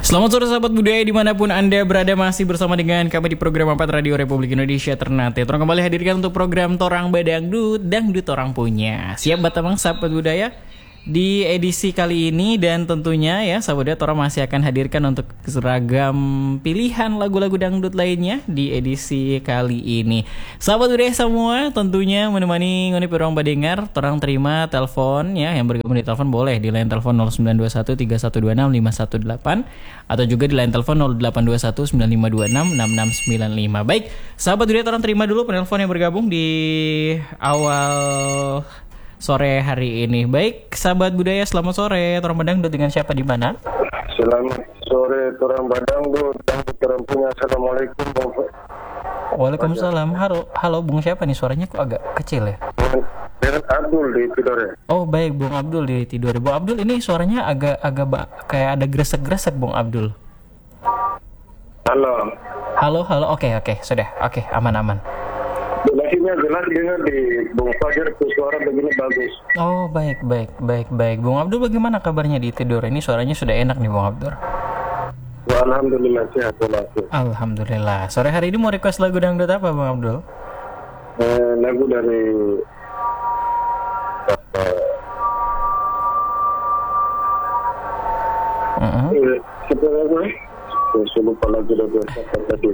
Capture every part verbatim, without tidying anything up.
Selamat sore sahabat budaya dimanapun Anda berada, masih bersama dengan kami di program empat Radio Republik Indonesia Ternate. Torang kembali hadirkan untuk program Torang Badangdut, Dangdut Torang Punya. Siap batamang sahabat budaya di edisi kali ini, dan tentunya ya sahabat budaya Torang masih akan hadirkan untuk seragam pilihan lagu-lagu dangdut lainnya di edisi kali ini. Sahabat budaya semua, tentunya menemani ngoni perang badengar, Torang terima telepon ya, yang bergabung di telepon boleh di line telepon nol sembilan dua satu tiga satu dua enam lima satu delapan atau juga di line telepon nol delapan dua satu sembilan lima dua enam enam enam sembilan lima. Baik, sahabat budaya Torang terima dulu penelpon yang bergabung di awal sore hari ini. Baik, sahabat budaya, selamat sore. Torang Badangdut dengan siapa di mana? Selamat sore, Torang Badangdut, Dangdut Torang Punya. Assalamualaikum, Bung. Waalaikumsalam. Halo, halo, Bung siapa nih? Suaranya kok agak kecil ya? Dengan Abdul di Tidore. Oh baik, Bung Abdul di Tidore. Bung Abdul, ini suaranya agak agak ba- kayak ada gresek-gresek, Bung Abdul. Halo. Halo, halo. Oke, oke, sudah. Oke, aman-aman. Jelasnya jelas dengar di Bung Fajar, suara begini bagus. Oh baik, baik, baik, baik. Bung Abdul, bagaimana kabarnya di Tidore? Ini suaranya sudah enak nih, Bung Abdul. Alhamdulillah sehat walafiat. Alhamdulillah. Sore hari ini mau request lagu dangdut apa, Bung Abdul? Eh, lagu dari Uh-huh. eh, siapa lagu? Saya lupa lagu dari siapa tadi.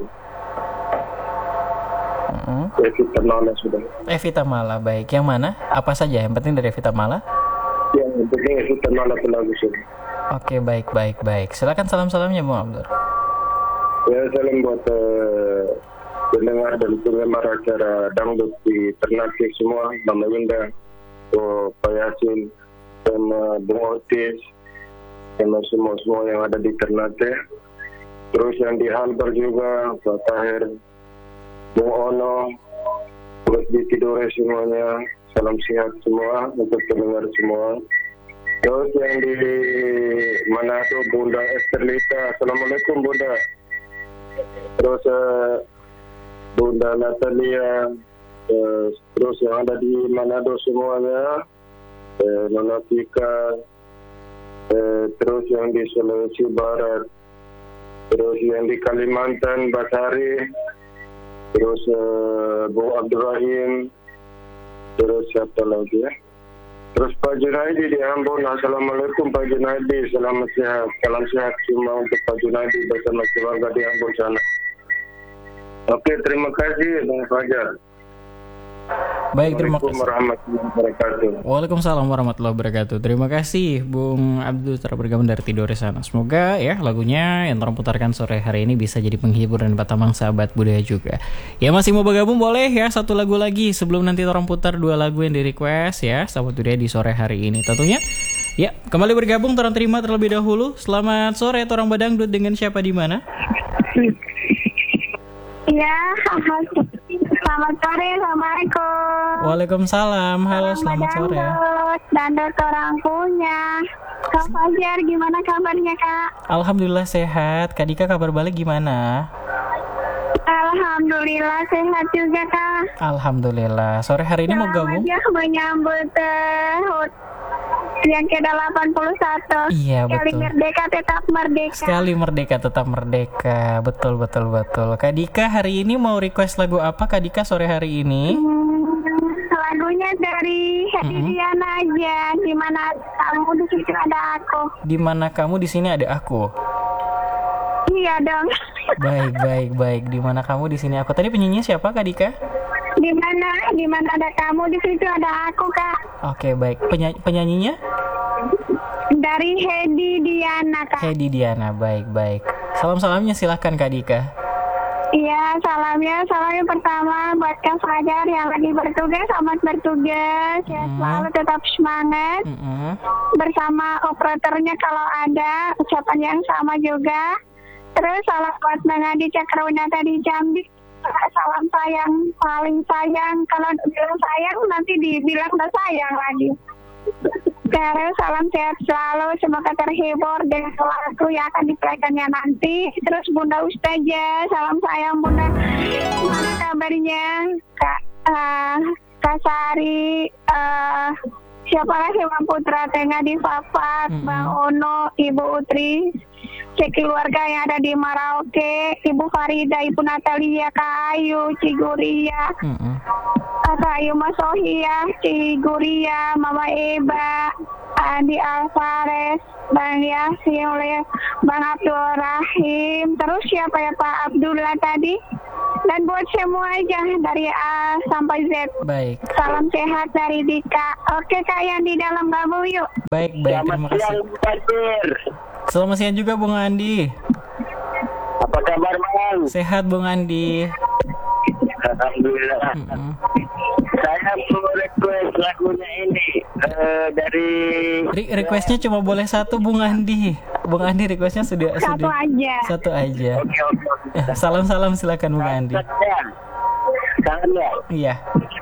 Uh-huh. Evita Mala sudah. Evita Mala, baik. Yang mana? Apa saja? Yang penting dari Evita Mala? Yang penting Evita Mala itu lagu sudah. Oke, baik, baik, baik. Silakan salam-salamnya, Bung Abdul. Ya, salam buat eh, pendengar dan penggemar acara dangdut di Ternate semua, Mama Winda, oh, Pak Yasin, sama Bung Otis, sama semua-semua yang ada di Ternate. Terus yang di Halbar juga, Pak Tahir, Bung Ono, terus di Tidore semuanya, salam sehat semua untuk pendengar semua. Terus yang di Manado, Bunda Esterlita, Assalamualaikum Bunda. Terus uh, Bunda Natalia, uh, terus yang ada di Manado semuanya, uh, Nona Tika, uh, terus yang di Sulawesi Barat, terus yang di Kalimantan, Basari, terus uh, Bu Abdurrahim, terus siapa lagi ya? Terus Pak Junaidi di Ambon. Assalamualaikum Pak Junaidi, selamat sehat, salam sehat semua untuk Pak Junaidi bersama keluarga di Ambon sana. Oke, terima kasih Bang Fajar. Baik, terima kasih. Waalaikumsalam warahmatullahi wabarakatuh. Waalaikumsalam warahmatullahi wabarakatuh. Terima kasih Bung Abdul telah bergabung dari Tidore sana. Semoga ya lagunya yang Torang putarkan sore hari ini bisa jadi penghibur dan batamang sahabat budaya juga. Ya, masih mau bergabung boleh ya, satu lagu lagi sebelum nanti Torang putar dua lagu yang di request ya sahabat budaya di sore hari ini. Tentunya ya, kembali bergabung Torang terima terlebih dahulu. Selamat sore Torang Badangdut dengan siapa di mana? Ya, selamat sore, Assalamualaikum. Waalaikumsalam, halo, selamat sore. Dangdut Torang Punya. Kak Fajar, gimana kabarnya Kak? Alhamdulillah sehat. Kak Dika kabar balik gimana? Alhamdulillah sehat juga Kak. Alhamdulillah. Sore hari ini mau gabung? Ya, menyambut uh, yang ke delapan puluh satu. Iya, Sekali betul. merdeka tetap merdeka. Sekali merdeka tetap merdeka. Betul, betul, betul. Kak Dika hari ini mau request lagu apa Kak Dika sore hari ini? Hmm, lagunya dari Hedi Mm-hmm. Diana aja. Dimana kamu di situ ada aku. Di mana kamu di sini ada aku. Iya dong. Baik, baik, baik. Di mana kamu di sini aku. Tadi penyanyinya siapa Kak Dika? Di mana di mana ada kamu di situ ada aku Kak. Oke, baik. Penya- penyanyinya? Dari Hedi Diana Kak. Hedi Diana. Baik, baik. Salam-salamnya silahkan Kak Dika. Iya, salamnya salamnya pertama buat Kak Fajar yang lagi bertugas, selamat bertugas ya, Mm. selalu tetap semangat. Mm-mm. Bersama operatornya kalau ada ucapan yang sama juga. Terus salam buat Bang Adi Cakrawinata di Jambi. Salam sayang, paling sayang. Kalau bilang sayang nanti dibilang udah sayang lagi. Terus salam sehat selalu, semoga terhibur dengan lagu yang akan dipelajarinya nanti. Terus Bunda Ustazah, salam sayang Bunda. Gimana kabarnya Kak uh, Kak Sari, uh, siapa lagi Bang Putra Tengah di Fafat, mm-hmm. Bang Ono, Ibu Utri, cek keluarga yang ada di Merauke, Ibu Farida, Ibu Natalia, Kak Ayu, Ciguria, Mm-mm. Kak Ayu Masohia, Ciguria, Mama Eba, Andi Alvarez, Bang Yasin, oleh Bang Abdul Rahim, terus siapa ya Pak Abdullah tadi, dan buat semua aja dari A sampai Z. Baik. Salam sehat dari Dika. Oke Kak yang di dalam gabung yuk. Baik, baik. Terima kasih. Selamat siang juga Bung Andi. Apa kabar Bang? Sehat Bung Andi. Alhamdulillah. Mm-mm. Saya mau request lagunya ini uh, dari Re- requestnya cuma boleh satu Bung Andi. Bung Andi requestnya sudah Satu sudah aja. satu aja. Oke oke oke. Eh, Salam-salam silakan Bung Andi. Kangen kangen ya. Iya.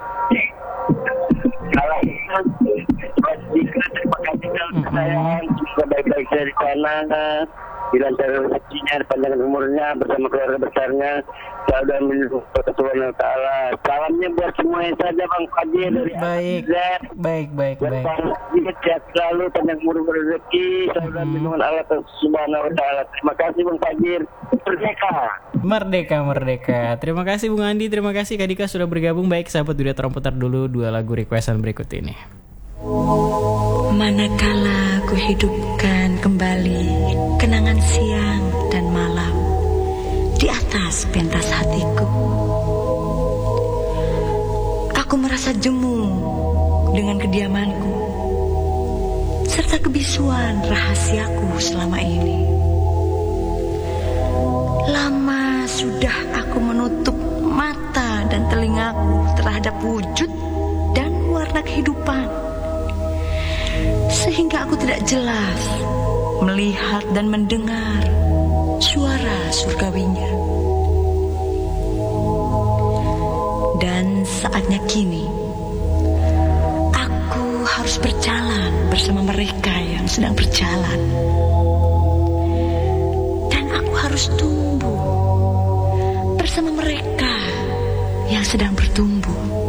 Kalau Jika terima kasih kalau sayang semoga baik-baik dari sana, dilancarkan rezekinya, panjang umurnya bersama keluarga besarnya, selalu dan melindungi Tuhan yang Taala. Salamnya buat semuanya saja Bang Fadil dari Baik. Z. Baik, baik, Dan baik. Bang Fadil sehat selalu, panjang umur berrezeki, selalu dan melindungi Allah Subhanahu Wa Taala. Terima kasih Bang Fadil. Merdeka. Merdeka, merdeka. Terima kasih Bung Andi, terima kasih Kak Dika sudah bergabung. Baik, sahabat Duda Tolong putar dulu dua lagu requestan berikut ini. Manakala ku hidupkan kembali kenangan siang dan malam di atas pentas hatiku, aku merasa jemu dengan kediamanku serta kebisuan rahasiaku selama ini. Lama sudah aku menutup mata dan telingaku terhadap wujud dan warna kehidupan, sehingga aku tidak jelas melihat dan mendengar suara surgawinya. Dan saatnya kini aku harus berjalan bersama mereka yang sedang berjalan, dan aku harus tumbuh bersama mereka yang sedang bertumbuh.